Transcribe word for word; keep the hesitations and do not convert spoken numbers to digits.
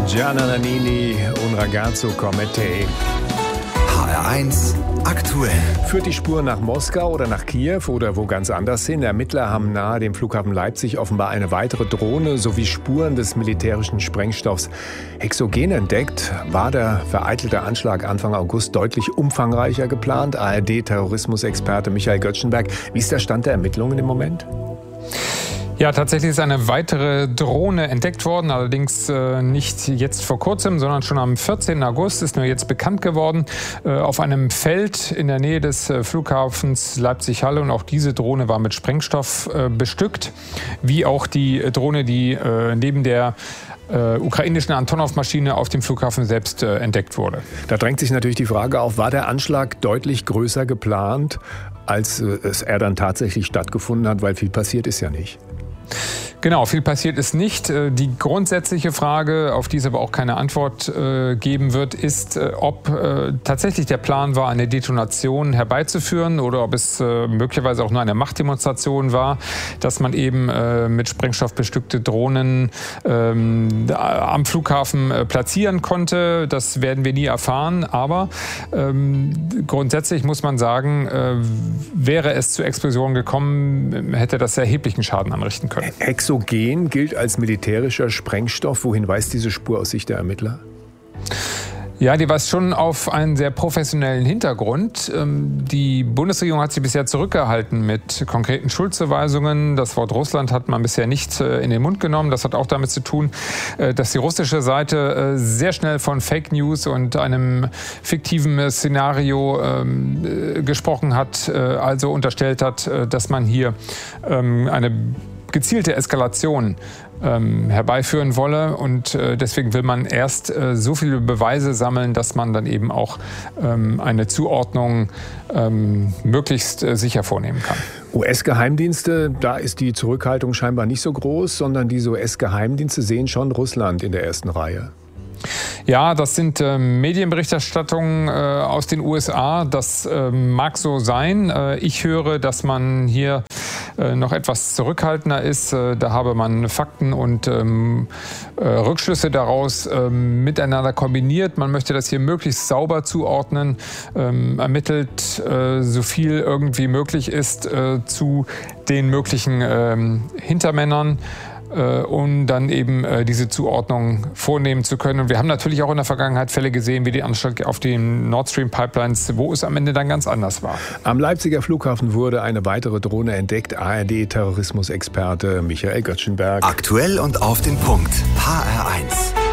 Gianna Nannini, un ragazzo come te. H R eins aktuell. Führt die Spur nach Moskau oder nach Kiew oder wo ganz anders hin? Ermittler haben nahe dem Flughafen Leipzig offenbar eine weitere Drohne sowie Spuren des militärischen Sprengstoffs Hexogen entdeckt. War der vereitelte Anschlag Anfang August deutlich umfangreicher geplant? A R D-Terrorismusexperte Michael Göttschenberg. Wie ist der Stand der Ermittlungen im Moment? Ja, tatsächlich ist eine weitere Drohne entdeckt worden, allerdings äh, nicht jetzt vor kurzem, sondern schon am vierzehnten August, ist nur jetzt bekannt geworden, äh, auf einem Feld in der Nähe des äh, Flughafens Leipzig-Halle. Und auch diese Drohne war mit Sprengstoff äh, bestückt, wie auch die Drohne, die äh, neben der äh, ukrainischen Antonov-Maschine auf dem Flughafen selbst äh, entdeckt wurde. Da drängt sich natürlich die Frage auf, war der Anschlag deutlich größer geplant, als äh, es er dann tatsächlich stattgefunden hat, weil viel passiert ist ja nicht. Genau, viel passiert ist nicht. Die grundsätzliche Frage, auf die es aber auch keine Antwort äh, geben wird, ist, äh, ob äh, tatsächlich der Plan war, eine Detonation herbeizuführen oder ob es äh, möglicherweise auch nur eine Machtdemonstration war, dass man eben äh, mit Sprengstoff bestückte Drohnen ähm, am Flughafen äh, platzieren konnte. Das werden wir nie erfahren. Aber ähm, grundsätzlich muss man sagen, äh, wäre es zu Explosionen gekommen, hätte das erheblichen Schaden anrichten können. Hexogen gilt als militärischer Sprengstoff. Wohin weist diese Spur aus Sicht der Ermittler? Ja, die weist schon auf einen sehr professionellen Hintergrund. Die Bundesregierung hat sich bisher zurückgehalten mit konkreten Schuldzuweisungen. Das Wort Russland hat man bisher nicht in den Mund genommen. Das hat auch damit zu tun, dass die russische Seite sehr schnell von Fake News und einem fiktiven Szenario gesprochen hat, also unterstellt hat, dass man hier eine gezielte Eskalation ähm, herbeiführen wolle. Und äh, deswegen will man erst äh, so viele Beweise sammeln, dass man dann eben auch ähm, eine Zuordnung ähm, möglichst äh, sicher vornehmen kann. U S-Geheimdienste, da ist die Zurückhaltung scheinbar nicht so groß, sondern diese U S-Geheimdienste sehen schon Russland in der ersten Reihe. Ja, das sind äh, Medienberichterstattungen äh, aus den U S A. Das äh, mag so sein. Äh, ich höre, dass man hier äh, noch etwas zurückhaltender ist. Äh, da habe man Fakten und ähm, äh, Rückschlüsse daraus äh, miteinander kombiniert. Man möchte das hier möglichst sauber zuordnen, ähm, ermittelt äh, so viel irgendwie möglich ist äh, zu den möglichen äh, Hintermännern, um dann eben äh, diese Zuordnung vornehmen zu können. Und wir haben natürlich auch in der Vergangenheit Fälle gesehen, wie die Anschlag auf den Nord Stream Pipelines, wo es am Ende dann ganz anders war. Am Leipziger Flughafen wurde eine weitere Drohne entdeckt. A R D-Terrorismusexperte Michael Göttschenberg. Aktuell und auf den Punkt. H R eins.